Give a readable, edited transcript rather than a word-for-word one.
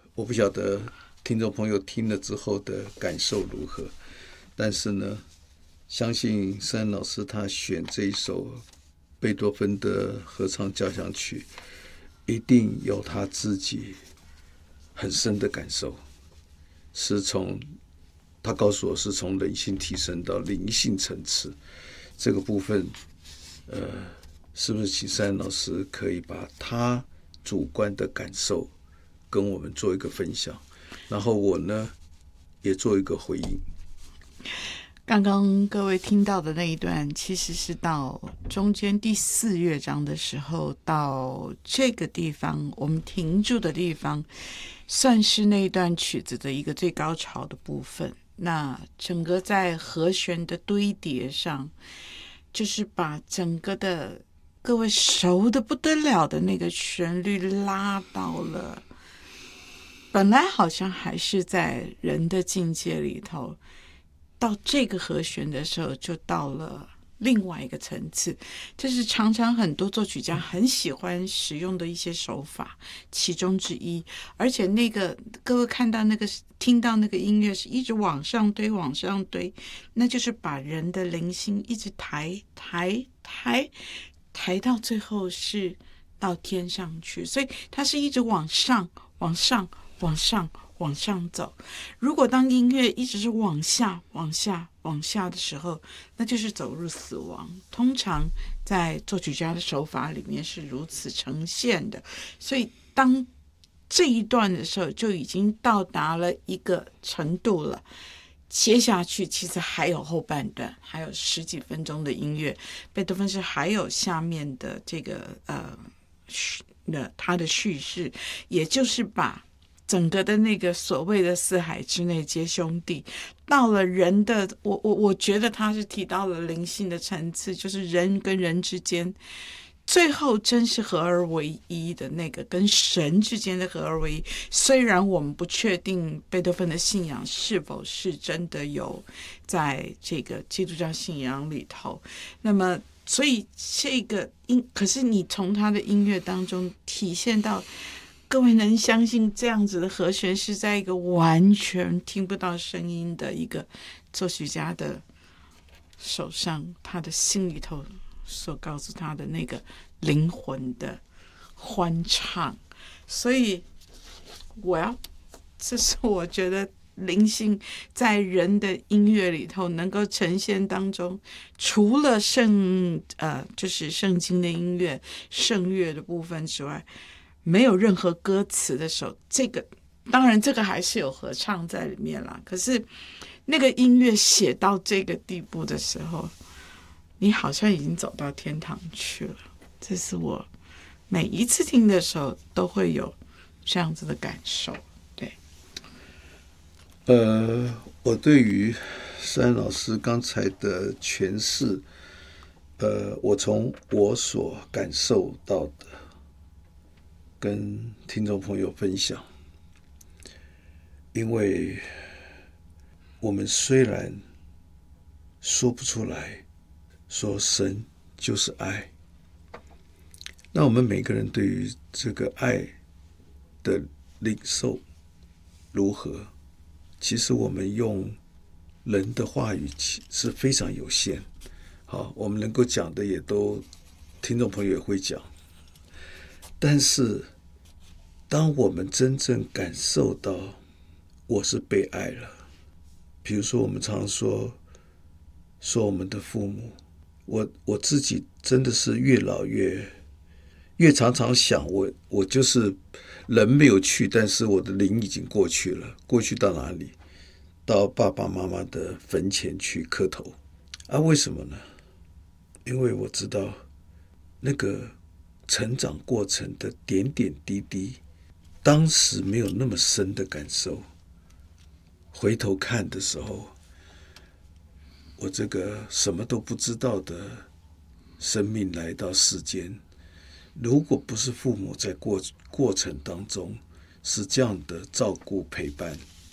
我不晓得听众朋友听了之后的感受如何，但是呢，相信圣恩老师他选这一首贝多芬的合唱交响曲，一定有他自己很深的感受，是从他告诉我是从人性提升到灵性层次这个部分，是不是请圣恩老师可以把他主观的感受跟我们做一个分享，然后我呢也做一个回应。 刚刚各位听到的那一段，其实是到中间第4乐章的时候，到这个地方我们停住的地方，算是那一段曲子的一个最高潮的部分。那整个在和弦的堆叠上，就是把整个的各位熟的不得了的那个旋律拉到了，本来好像还是在人的境界里头，到这个和弦的时候就到了另外一个层次。这是常常很多作曲家很喜欢使用的一些手法其中之一。而且那个各位看到那个听到那个音乐是一直往上堆往上堆，那就是把人的灵性一直抬到最后是到天上去，所以它是一直往上往上往上往上走。如果当音乐一直是往下往下往下的时候，那就是走入死亡。通常在作曲家的手法里面是如此呈现的。所以当这一段的时候就已经到达了一个程度了，接下去其实还有后半段，还有10几分钟的音乐。贝多芬是还有下面的这个他的叙事，也就是把整个的那个所谓的四海之内皆兄弟，到了人的我觉得他是提到了灵性的层次，就是人跟人之间最后真是合而为一的那个跟神之间的合而为一。虽然我们不确定贝多芬的信仰是否是真的有在这个基督教信仰里头，那么所以这个可是你从他的音乐当中体现到，各位能相信这样子的和弦是在一个完全听不到声音的一个作曲家的手上，他的心里头所告诉他的那个灵魂的欢唱。所以这是我觉得灵性在人的音乐里头能够呈现当中，除了就是圣经的音乐圣乐的部分之外，没有任何歌词的时候，这个当然这个还是有合唱在里面啦，可是那个音乐写到这个地步的时候，你好像已经走到天堂去了。这是我每一次听的时候都会有这样子的感受。对， 我对于圣恩老师刚才的诠释，我从我所感受到的跟听众朋友分享。因为我们虽然说不出来说神就是爱，那我们每个人对于这个爱的领受如何，其实我们用人的话语是非常有限。好，我们能够讲的也都听众朋友也会讲，但是当我们真正感受到我是被爱了，比如说我们常说我们的父母，我自己真的是越老越常常想，我就是人没有去，但是我的灵已经过去了。过去到哪里？到爸爸妈妈的坟前去磕头啊？为什么呢？因为我知道那个成长过程的点点滴滴，当时没有那么深的感受，回头看的时候，我这个什么都不知道的生命来到世间，如果不是父母在过程当中是这样的照顾陪伴，